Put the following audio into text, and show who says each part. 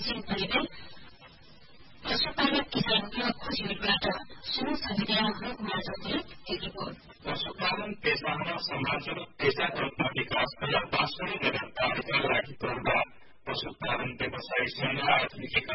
Speaker 1: सिंहले पशुपालक किसानको खोजीबाट सुरु संविधानहरूको मार्फत एक रिपोर्ट।
Speaker 2: पशुपालन पेशामा समाज र पेशागत विकास र वास्तविक लगातारका लागि प्रभाव पशुपालन व्यवसाय संघ आर्थिक